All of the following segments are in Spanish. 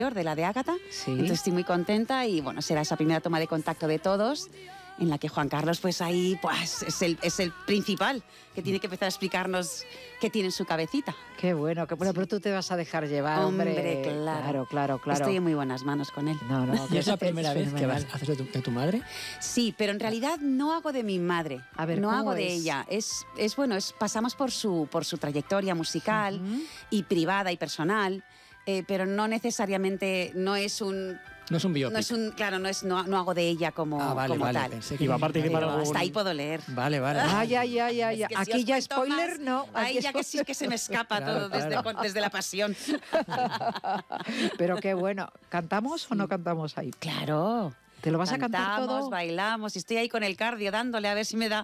de la de Ágata. Sí. Entonces estoy muy contenta y bueno, será esa primera toma de contacto de todos, en la que Juan Carlos pues ahí pues es el principal, que tiene que empezar a explicarnos qué tiene en su cabecita. Qué bueno, pero tú te vas a dejar llevar, hombre. Claro. Estoy en muy buenas manos con él. No, ¿Y es la primera vez que haces de tu madre? Sí, pero en realidad no hago de mi madre. A ver, no ¿cómo hago de es? ella. Pasamos por su trayectoria musical y privada y personal, pero no necesariamente, no es un biopic. No hago de ella como tal. Pensé que ¿Y va a participar Pero algún... hasta ahí puedo leer. Vale. Ay. Es que si Aquí os ya cuento spoiler, más, no. Ahí ya que sí es que se me escapa Claro, todo desde la pasión. Pero qué bueno. ¿Cantamos o no cantamos ahí? Claro. ¿Te lo vas a cantar todo? Cantamos, bailamos, y estoy ahí con el cardio dándole a ver si me da.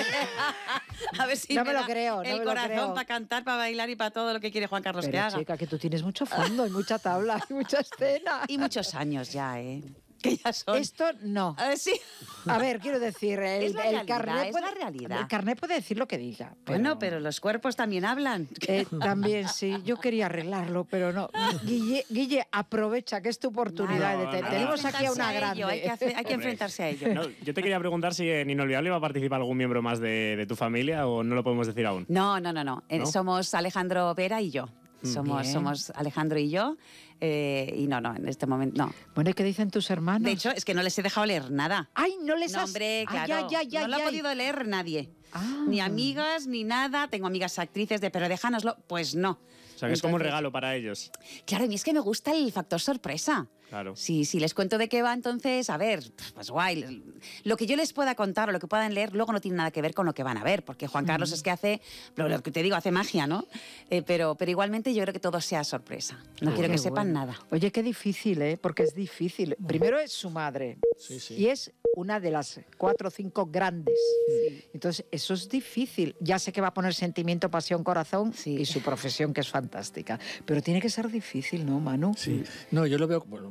A ver si No me me lo da creo, no el me lo corazón creo. para cantar, para bailar y para todo lo que quiere Juan Carlos que Pero haga. chica, que tú tienes mucho fondo y mucha tabla y mucha escena. Y muchos años ya, que ya son. Esto no. Sí. A ver, quiero decir, Es la realidad, carnet es la realidad. El carnet puede decir lo que diga. Bueno, pero los cuerpos también hablan. También sí, yo quería arreglarlo, pero no. Guille, aprovecha que es tu oportunidad. No. Tenemos aquí a una Enfrentarse grande. ello, hay que enfrentarse a ello. No, yo te quería preguntar si en Inolvidable va a participar algún miembro más de tu familia o no lo podemos decir aún. No. ¿No? Somos Alejandro Vera y yo. Bien. Somos Alejandro y yo. Y no, en este momento no. Bueno, ¿y qué dicen tus hermanos? De hecho, es que no les he dejado leer nada. ¡Ay, no les No, has... hombre, Ay, claro. No lo ha ay. podido leer nadie. Ah. Ni amigas, ni nada. Tengo amigas actrices pero déjanoslo. Pues no. O sea, que es como un Entonces, regalo para ellos. Claro, a mí es que me gusta el factor sorpresa. Claro. Si les cuento de qué va, entonces, a ver, pues guay. Lo que yo les pueda contar o lo que puedan leer luego no tiene nada que ver con lo que van a ver, porque Juan Carlos es que hace, lo que te digo, hace magia, ¿no? Pero igualmente yo creo que todo sea sorpresa. No quiero que sepan nada. Oye, qué difícil, ¿eh? Porque es difícil. Primero es su madre. Sí. Y es una de las 4 o 5 grandes. Sí. Entonces, eso es difícil. Ya sé que va a poner sentimiento, pasión, corazón y su profesión, que es fantástica. Pero tiene que ser difícil, ¿no, Manu? Sí. No, yo lo veo, bueno,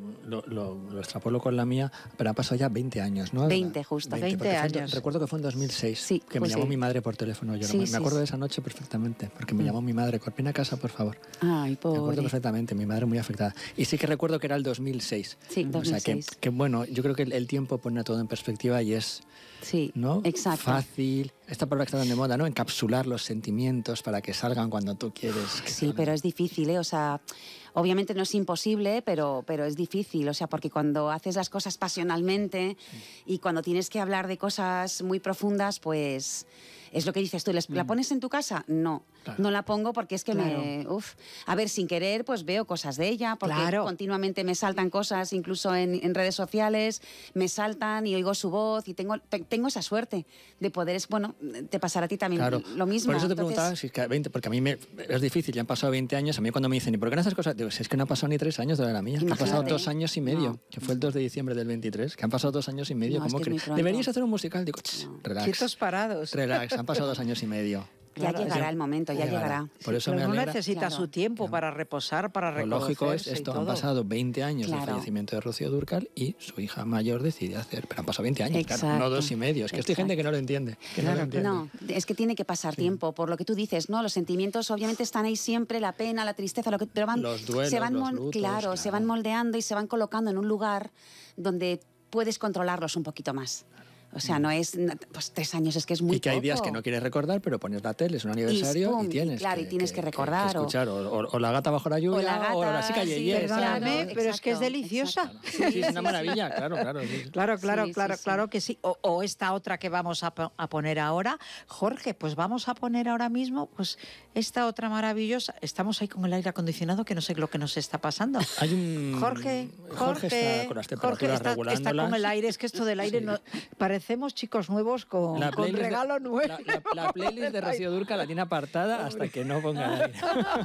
lo extrapolo con la mía, pero han pasado ya 20 años, ¿no? 20, justo. 20 años. Recuerdo que fue en 2006, Sí, que me pues llamó sí. mi madre por teléfono. Yo me acuerdo de esa noche perfectamente, porque me llamó mi madre, ven a casa, por favor. Ay, Me acuerdo pobre. perfectamente, mi madre muy afectada. Y sí que recuerdo que era el 2006. Sí, 2006. O sea, que bueno, yo creo que el tiempo pone todo en perspectiva y es, Sí, ¿no? exacto. Fácil. Esta palabra que está tan de moda, ¿no? Encapsular los sentimientos para que salgan cuando tú quieres. Sí, pero es difícil, ¿eh? O sea, obviamente no es imposible, pero es difícil. O sea, porque cuando haces las cosas pasionalmente y cuando tienes que hablar de cosas muy profundas, pues es lo que dices tú. ¿La pones en tu casa? No. Claro. No la pongo porque es que Claro. a ver, sin querer, pues veo cosas de ella, porque Claro. continuamente me saltan cosas, incluso en redes sociales, me saltan y oigo su voz y tengo esa suerte de poder, bueno, te pasará a ti también Claro. lo mismo. Por eso te Entonces, preguntaba, si es que 20, porque a mí es difícil, ya han pasado 20 años. A mí cuando me dicen, ¿y por qué no haces cosas? Digo, si es que no han pasado ni 3 años de la mía, que han pasado Imagínate. 2 años y medio, No. que fue el 2 de diciembre del 23, que han pasado 2 años y medio. No, es ¿Cómo que es muy pronto. deberías hacer un musical? Digo, relax. Quietos parados. Relax, han pasado 2 años y medio. Ya Claro, llegará el momento, ya llegará. Por eso Pero me no alegra. necesita Claro. su tiempo para reposar, para Lo reconocerse lógico es y esto, todo. han pasado 20 años del Claro. fallecimiento de Rocío Dúrcal y su hija mayor decide hacer, pero han pasado 20 años, claro, Exacto. no 2 y medio. Es que estoy gente que no lo entiende. Que no lo entiende. No, es que tiene que pasar tiempo, por lo que tú dices, ¿no? Los sentimientos obviamente están ahí siempre, la pena, la tristeza, pero Los duelos, se van los lutos, claro. se van moldeando y se van colocando en un lugar donde puedes controlarlos un poquito más. O sea, no es, pues 3 años es que es muy Y que hay días poco. que no quieres recordar, pero pones la tele, es un aniversario pum, y tienes, y claro, y tienes que recordar, que escuchar. O La gata bajo la lluvia, o La gata, o La chica sí, Yeye. Perdóname, Claro, pero es que es exacto, deliciosa. exacto. Sí, es una maravilla, claro. Sí. Claro, Sí. claro que sí. O esta otra que vamos a poner ahora. Jorge, pues vamos a poner ahora mismo pues esta otra maravillosa. Estamos ahí con el aire acondicionado que no sé lo que nos está pasando. Hay un... Jorge está con las temperaturas está regulándolas. con el aire. Es que esto del aire, no, parecemos chicos nuevos con playlist regalo nuevo. La playlist de Rocío Dúrcal la tiene apartada hasta que no ponga el aire.